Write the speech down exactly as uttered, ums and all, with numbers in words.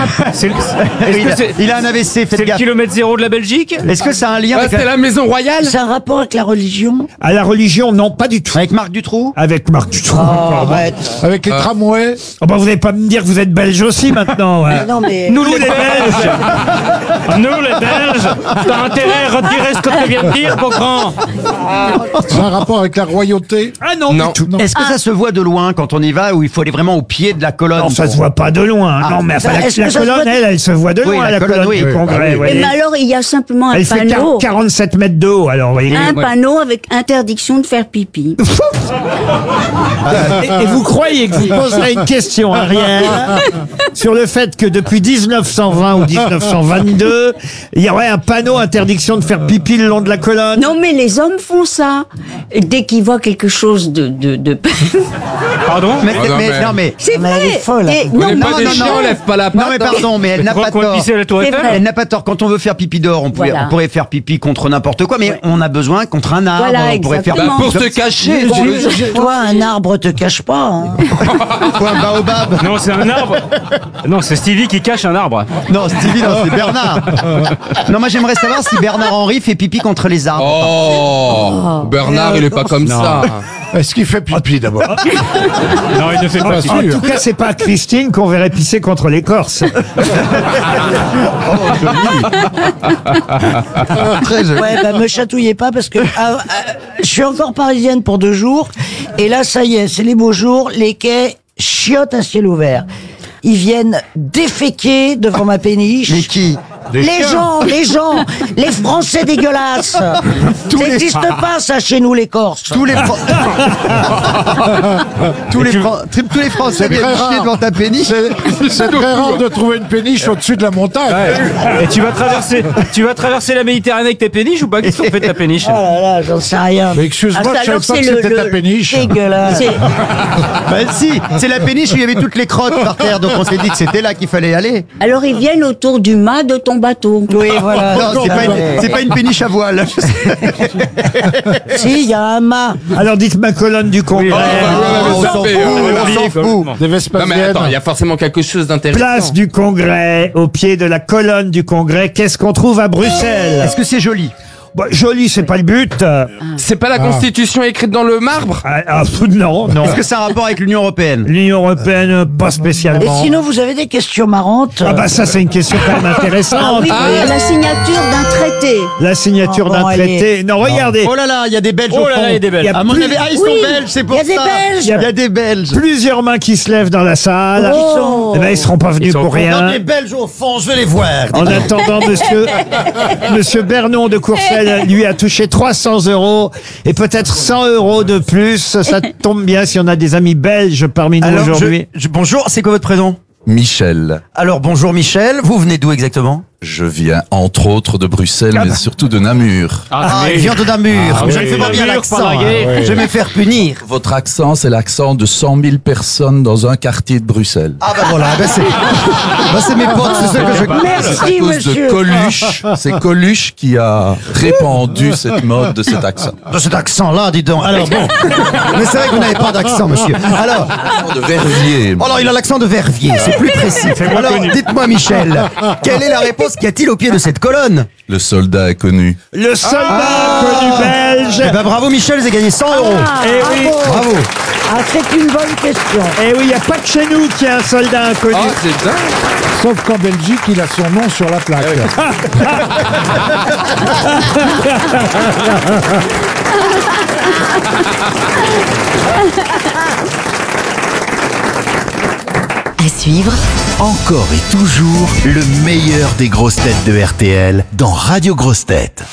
rapport. C'est le- Il Est-ce a, que c'est il a un A V C, c'est faites le gaffe. kilomètre zéro de la Belgique? Est-ce que ça a un lien Ah, avec, c'est la- la maison royale. C'est un rapport avec la religion? À la religion, non, pas du tout. avec Marc Dutroux? Avec Marc Dutroux. Arrête. Avec les tramways. Oh, bah, vous n'allez pas me dire que vous êtes belge aussi maintenant. hein. Non, mais. Nous les Belges Nous les Belges T'as intérêt à retirer ce que tu viens de dire, beau grand. C'est un rapport avec la royauté. Ah non, Non. du tout. Est-ce que ça se voit de loin quand on y va, ou il faut aller vraiment au pied de la colonne? Non, ça pour- se voit pas de loin. Ah, non, mais enfin, la, est-ce que la ça se colonne, voit- elle, elle se voit de Oui, loin, la la, colonne, colonne oui. du Congrès. Ah oui. vous voyez. Mais alors, il y a simplement un Elle fait panneau. quarante-sept mètres de haut, alors, vous voyez. Un panneau avec interdiction de faire pipi. Et, et vous croyez que vous poserez une question, Ariel, sur le fait que depuis dix-neuf cent vingt ou dix-neuf cent vingt-deux, il y aurait un panneau interdiction de faire pipi le long de la colonne? Non, mais les hommes font ça. Dès qu'ils voient quelque chose de... de, de... Pardon? Mais, Ah non, mais- mais- non mais C'est Mais vrai. elle est folle, Et- On non, n'est mais- pas des non, chiens, non. on lève pas la patte. non mais pardon, mais elle n'a pas Pourquoi qu'on tort. pisser à la tour C'est Eiffel? vrai. Elle n'a pas tort. Quand on veut faire pipi dehors, on, pouvait- Voilà. on pourrait faire pipi contre n'importe quoi, mais on a besoin contre un arbre. Voilà, on pourrait faire exactement. Pour se cacher. Bon, tu- toi, un arbre te cache pas. Hein. quoi, un baobab. Non, c'est un arbre. Non, c'est Stevie qui cache un arbre. Non, Stevie, non, c'est Bernard. Non, moi j'aimerais savoir si Bernard Henry fait pipi contre les arbres. Oh, Bernard, il est pas comme Non. ça. Est-ce qu'il fait pipi d'abord? Non, il ne fait pas. En tout cas, c'est pas à Christine qu'on verrait pisser contre l'écorce. Très joli. Ouais, bah me chatouillez pas parce que ah, ah, je suis encore parisienne pour deux jours et là ça y est, c'est les beaux jours, les quais chiotent à ciel ouvert. Ils viennent déféquer devant ma péniche. Mais qui? Les gens, les gens, les Français dégueulasses. Ça n'existe pas ça chez nous les Corses. Tous les, Fran- tous, les Fran- tri- tous les Français viennent très chier rare. devant ta péniche. C'est c'est très rare de trouver une péniche au-dessus de la montagne. Et tu vas traverser, tu vas traverser la Méditerranée avec ta péniche ou pas? Qu'est-ce qu'on fait de ta péniche? Oh là là, j'en sais rien. Mais excuse-moi, Ah, ça, je savais alors, pas c'est que le- c'était ta le- péniche. Dégueulasse. C'est- Bah si, c'est la péniche où il y avait toutes les crottes par terre, donc on s'est dit que c'était là qu'il fallait aller. Alors, ils viennent autour du mât de ton bateau. Oui, voilà. Non, c'est pas, une- c'est pas une péniche à voile. Si, il y a un mât. Alors dites ma colonne du Congrès. Ah, bah, on ça s'en fout, fait, euh, on oui, s'en fout. complètement. Des Non mais Vespasiennes. attends, il y a forcément quelque chose d'intéressant. Place du Congrès, au pied de la colonne du Congrès. Qu'est-ce qu'on trouve à Bruxelles? Est-ce que c'est joli? Bon, joli, c'est pas le but. Euh, C'est pas la Constitution écrite dans le marbre? Ah, ah, non, non. Est-ce que c'est un rapport avec l'Union Européenne? L'Union Européenne, pas Et spécialement. sinon, vous avez des questions marrantes. Ah bah ça, c'est une question quand même Ah intéressante. oui, la signature d'un traité. La signature Oh, d'un bon, allez. traité. Non, regardez. Oh là là, il y a des Belges Oh au là fond. là, il y a des Belges. Il y a À mon plus- avis, ah, ils Oui, sont belges, c'est pour il y a des ça. Belges. Il y a des Belges. Plusieurs mains qui se lèvent dans la salle. Oh. Eh ben, ils seront pas venus sont pour contents rien. des Belges au fond, je vais les voir. En attendant, monsieur, monsieur Bernon de Courcelles, lui, a touché trois cents euros et peut-être cent euros de plus. Ça tombe bien si on a des amis belges parmi nous Alors, aujourd'hui. je, je- bonjour, c'est quoi votre prénom? Michel, Alors, bonjour Michel, vous venez d'où exactement? je viens entre autres de Bruxelles, mais surtout de Namur. Ah, mais- il vient de Namur. Ah, je oui. ne fais pas bien Namur, l'accent. pas draguer. hein. Je vais me faire punir. Votre accent, c'est l'accent de cent mille personnes dans un quartier de Bruxelles. Ah bah voilà, bah c'est bah c'est mes potes, c'est ça que je C'est à Merci, cause monsieur. de Coluche. C'est Coluche qui a répandu cette mode de cet accent. De cet accent-là, dis donc. Alors bon, mais c'est vrai que vous n'avez pas d'accent, monsieur. Alors, L'accent de Verviers. alors il a l'accent de Verviers, c'est plus précis. Alors, dites-moi Michel, quelle est la réponse qu'y a-t-il au pied de cette colonne? Le soldat est connu. Le soldat connu belge. Eh ben bravo Michel, vous avez gagné cent euros. Eh oui, Bravo. Ah, c'est une bonne question. eh oui, il n'y a pas que chez nous qu'il y a un soldat inconnu. Ah, c'est dingue. Sauf qu'en Belgique, il a son nom sur la plaque. À suivre, Encore et toujours le meilleur des grosses têtes de R T L dans Radio Grosses Têtes.